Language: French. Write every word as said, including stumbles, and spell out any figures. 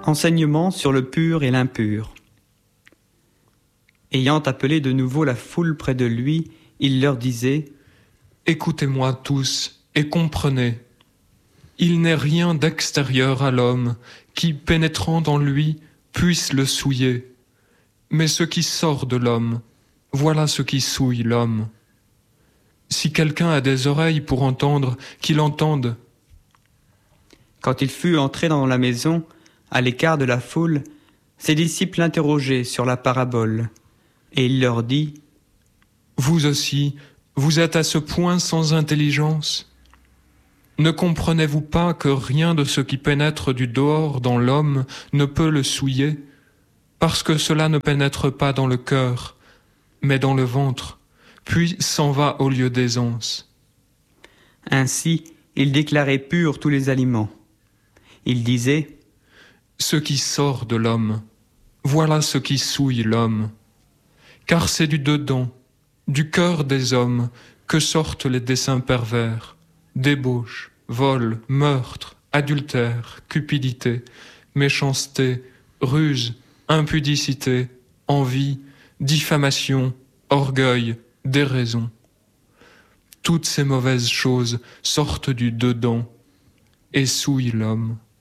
Enseignement sur le pur et l'impur. Ayant appelé de nouveau la foule près de lui, il leur disait : Écoutez-moi tous et comprenez. Il n'est rien d'extérieur à l'homme qui, pénétrant dans lui, puisse le souiller. Mais ce qui sort de l'homme, voilà ce qui souille l'homme. Si quelqu'un a des oreilles pour entendre, qu'il entende. Quand il fut entré dans la maison, à l'écart de la foule, ses disciples l'interrogeaient sur la parabole. Et il leur dit : Vous aussi, vous êtes à ce point sans intelligence ? Ne comprenez-vous pas que rien de ce qui pénètre du dehors dans l'homme ne peut le souiller, parce que cela ne pénètre pas dans le cœur, mais dans le ventre, puis s'en va au lieu d'aisance. Ainsi, il déclarait purs tous les aliments. Il disait : Ce qui sort de l'homme, voilà ce qui souille l'homme. Car c'est du dedans, du cœur des hommes, que sortent les desseins pervers, débauche, vol, meurtre, adultère, cupidité, méchanceté, ruse, impudicité, envie, diffamation, orgueil, déraison. Toutes ces mauvaises choses sortent du dedans et souillent l'homme.